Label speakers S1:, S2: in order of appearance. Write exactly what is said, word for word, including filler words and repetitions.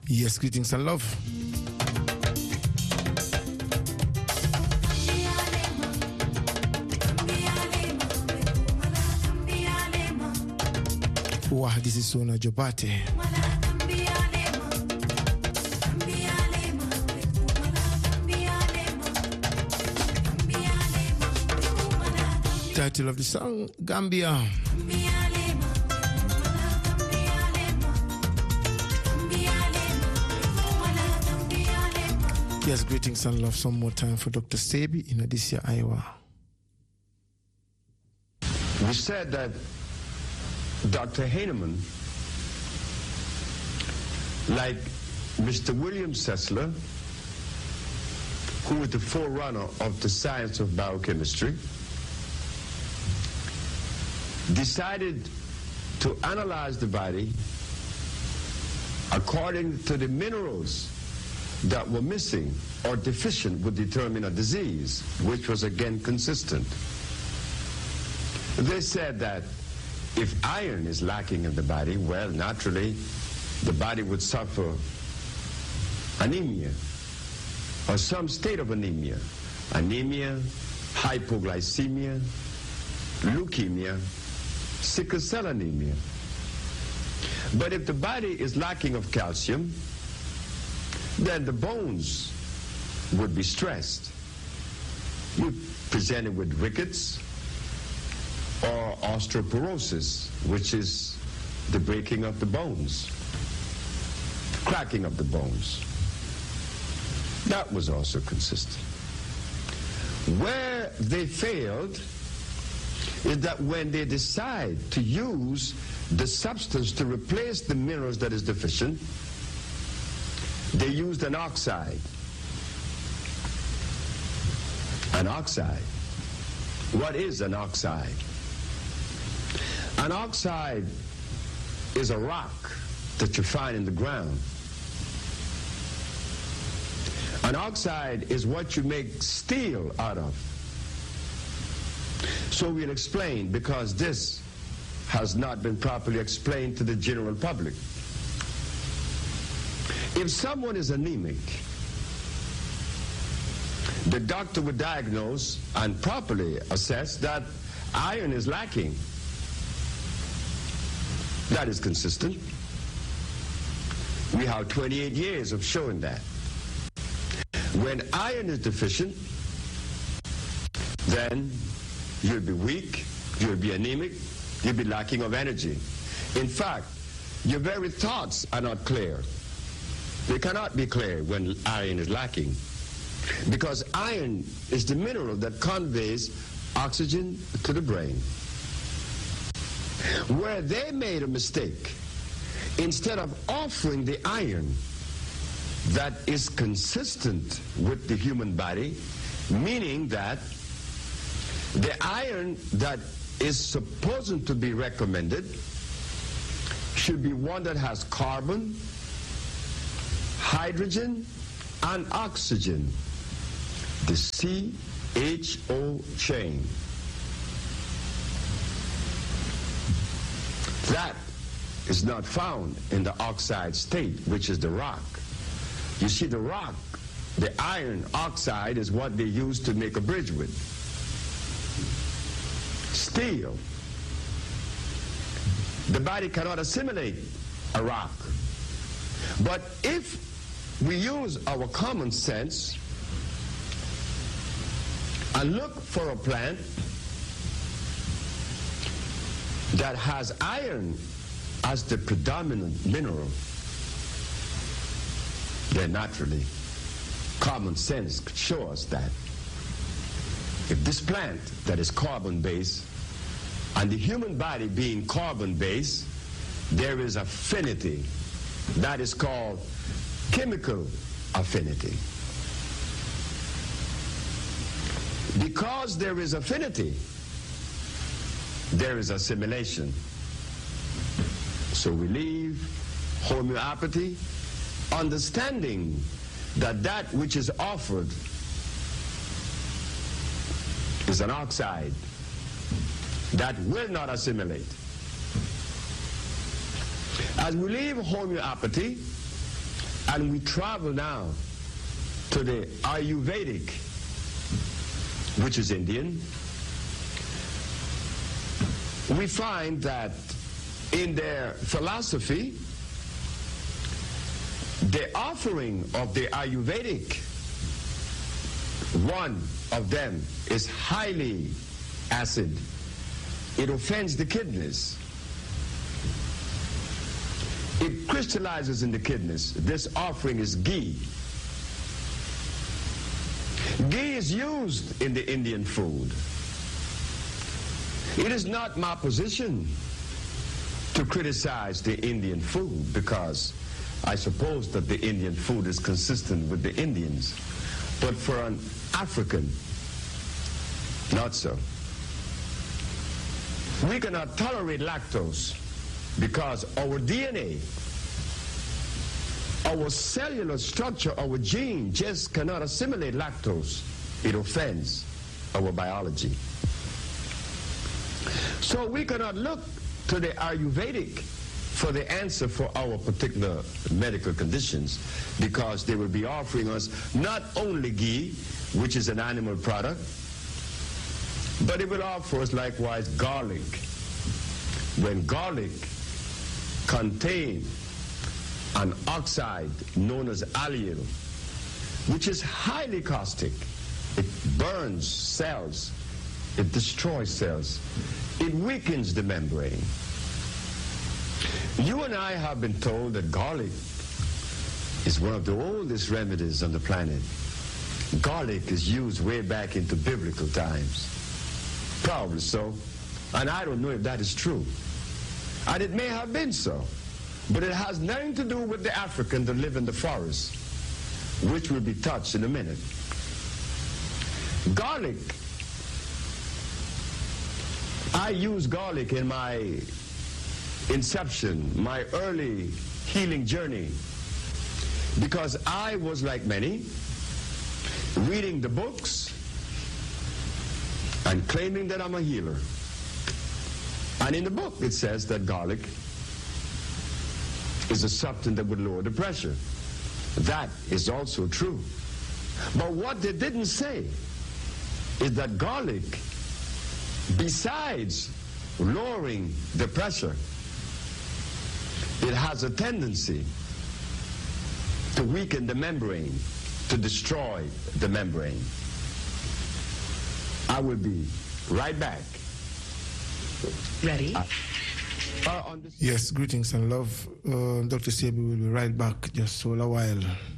S1: Yes, greetings and love. Wow, this is Sona Jobate. Title of the song, Gambia. Yes, greetings and love. Some more time for Doctor Sebi in Adisia, Iowa.
S2: We said that Doctor Heinemann, like Mister William Sessler, who was the forerunner of the science of biochemistry, decided to analyze the body according to the minerals that were missing or deficient would determine a disease, which was again consistent. They said that if iron is lacking in the body, well, naturally, the body would suffer anemia or some state of anemia. Anemia, hypoglycemia, leukemia, sickle cell anemia. But if the body is lacking of calcium, then the bones would be stressed. You're presented with rickets or osteoporosis, which is the breaking of the bones, cracking of the bones. That was also consistent. Where they failed is that when they decide to use the substance to replace the minerals that is deficient, they used an oxide. An oxide. What is an oxide? An oxide is a rock that you find in the ground. An oxide is what you make steel out of. So we'll explain, because this has not been properly explained to the general public. If someone is anemic, the doctor would diagnose and properly assess that iron is lacking. That is consistent. We have twenty-eight years of showing that. When iron is deficient, then you'll be weak, you'll be anemic, you'll be lacking of energy. In fact, your very thoughts are not clear. They cannot be clear when iron is lacking, because iron is the mineral that conveys oxygen to the brain. Where they made a mistake, instead of offering the iron that is consistent with the human body, meaning that the iron that is supposed to be recommended should be one that has carbon, hydrogen, and oxygen, the C H O chain. That is not found in the oxide state, which is the rock. You see, the rock, the iron oxide, is what they use to make a bridge with. Steel. The body cannot assimilate a rock. But if we use our common sense and look for a plant that has iron as the predominant mineral, then naturally, common sense could show us that if this plant that is carbon-based and the human body being carbon-based, there is affinity. That is called chemical affinity. Because there is affinity, there is assimilation. So we leave homeopathy, understanding that that which is offered is an oxide that will not assimilate. As we leave homeopathy and we travel now to the Ayurvedic, which is Indian, we find that in their philosophy, the offering of the Ayurvedic, one of them is highly acid. It offends the kidneys. It crystallizes in the kidneys. This offering is ghee. Ghee is used in the Indian food. It is not my position to criticize the Indian food, because I suppose that the Indian food is consistent with the Indians. But for an African, not so. We cannot tolerate lactose because our D N A, our cellular structure, our gene just cannot assimilate lactose. It offends our biology. So we cannot look to the Ayurvedic for the answer for our particular medical conditions, because they will be offering us not only ghee, which is an animal product, but it will offer us likewise garlic. When garlic contains an oxide known as allyl, which is highly caustic, it burns cells, it destroys cells, it weakens the membrane. You and I have been told that garlic is one of the oldest remedies on the planet. Garlic is used way back into biblical times. Probably so. And I don't know if that is true. And it may have been so. But it has nothing to do with the African that live in the forest, which will be touched in a minute. Garlic. I use garlic in my inception, my early healing journey, because I was like many, reading the books and claiming that I'm a healer. And in the book it says that garlic is a substance that would lower the pressure. That is also true. But what they didn't say is that garlic, besides lowering the pressure, it has a tendency to weaken the membrane, to destroy the membrane. I will be right back.
S3: Ready?
S1: Uh, uh, yes, greetings and love. Uh, Doctor Sebi will be right back just for a while.